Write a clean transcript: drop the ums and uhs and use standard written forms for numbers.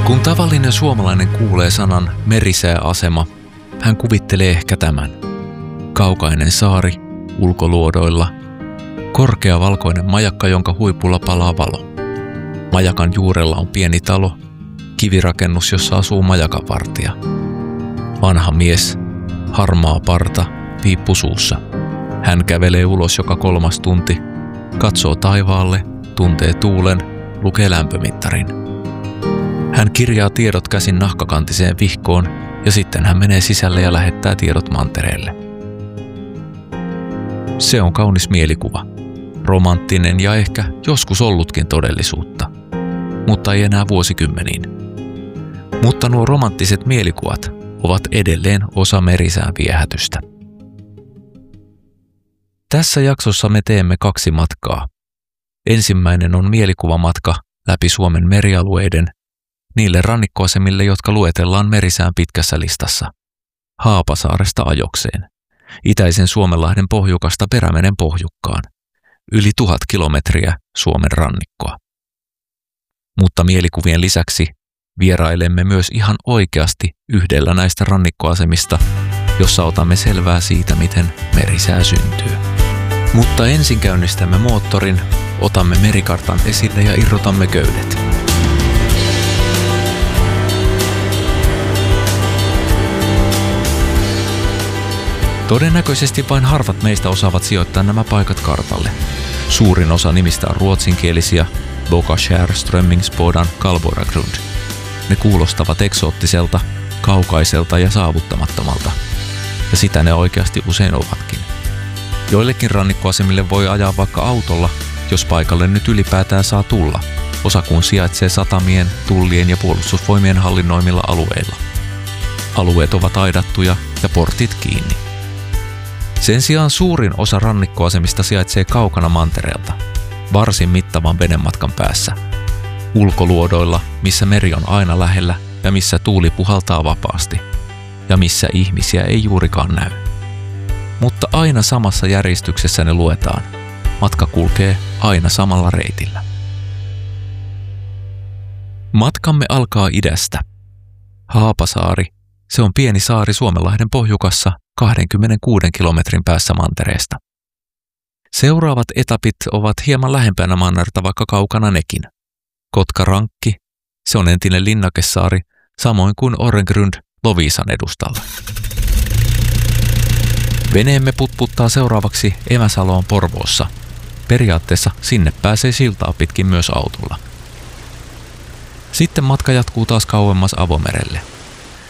Kun tavallinen suomalainen kuulee sanan merisääasema, hän kuvittelee ehkä tämän. Kaukainen saari, ulkoluodoilla, korkea valkoinen majakka, jonka huipulla palaa valo. Majakan juurella on pieni talo, kivirakennus, jossa asuu majakanvartija. Vanha mies, harmaa parta, piippu suussa. Hän kävelee ulos joka 3 tunti, katsoo taivaalle, tuntee tuulen, lukee lämpömittarin. Hän kirjaa tiedot käsin nahkakantiseen vihkoon ja sitten hän menee sisälle ja lähettää tiedot mantereelle. Se on kaunis mielikuva, romanttinen ja ehkä joskus ollutkin todellisuutta, mutta ei enää vuosikymmeniin. Mutta nuo romanttiset mielikuvat ovat edelleen osa merisään viehätystä. Tässä jaksossa me teemme 2 matkaa. Ensimmäinen on mielikuvamatka läpi Suomen merialueiden, niille rannikkoasemille, jotka luetellaan merisään pitkässä listassa. Haapasaaresta Ajokseen, itäisen Suomenlahden pohjukasta Perämeren pohjukkaan, yli 1000 kilometriä Suomen rannikkoa. Mutta mielikuvien lisäksi vierailemme myös ihan oikeasti yhdellä näistä rannikkoasemista, jossa otamme selvää siitä, miten merisää syntyy. Mutta ensin käynnistämme moottorin, otamme merikartan esille ja irrotamme köydet. Todennäköisesti vain harvat meistä osaavat sijoittaa nämä paikat kartalle. Suurin osa nimistä on ruotsinkielisiä, Bockskär, Strömmingsbodan, Kalvöragrund. Ne kuulostavat eksoottiselta, kaukaiselta ja saavuttamattomalta. Ja sitä ne oikeasti usein ovatkin. Joillekin rannikkoasemille voi ajaa vaikka autolla, jos paikalle nyt ylipäätään saa tulla. Osa kun sijaitsee satamien, tullien ja puolustusvoimien hallinnoimilla alueilla. Alueet ovat aidattuja ja portit kiinni. Sen sijaan suurin osa rannikkoasemista sijaitsee kaukana mantereelta, varsin mittavan venematkan päässä. Ulkoluodoilla, missä meri on aina lähellä ja missä tuuli puhaltaa vapaasti. Ja missä ihmisiä ei juurikaan näy. Mutta aina samassa järjestyksessä ne luetaan. Matka kulkee aina samalla reitillä. Matkamme alkaa idästä. Haapasaari, se on pieni saari Suomenlahden pohjukassa 26 kilometrin päässä mantereesta. Seuraavat etapit ovat hieman lähempänä mannerta, vaikka kaukana nekin. Kotkarankki, se on entinen linnakesaari, samoin kuin Orrengrund Loviisan edustalla. Veneemme putputtaa seuraavaksi Emäsaloon Porvoossa. Periaatteessa sinne pääsee siltaa pitkin myös autolla. Sitten matka jatkuu taas kauemmas avomerelle.